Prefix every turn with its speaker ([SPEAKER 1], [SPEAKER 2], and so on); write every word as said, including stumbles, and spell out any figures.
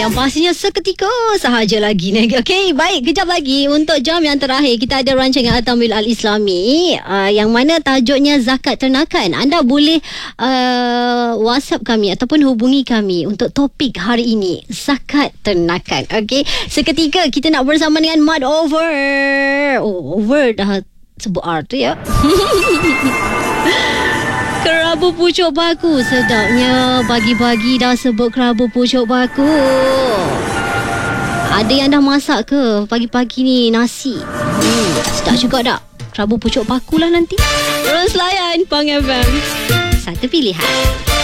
[SPEAKER 1] yang pastinya seketika sahaja lagi. Okey, baik, kejap lagi untuk jam yang terakhir kita ada rancangan At-Tamil Al-Islami uh, yang mana tajuknya zakat ternakan. Anda boleh uh, WhatsApp kami ataupun hubungi kami untuk topik hari ini, zakat ternakan. Okey, seketika kita nak bersama dengan Mad Over. Oh, over dah sebut R tu ya. Kerabu pucuk baku. Sedapnya pagi-pagi dah sebut kerabu pucuk baku. Ada yang dah masak ke pagi-pagi ni nasi? Hmm, sedap juga tak? Kerabu pucuk baku lah nanti. Terus layan Pang F M. Satu pilihan.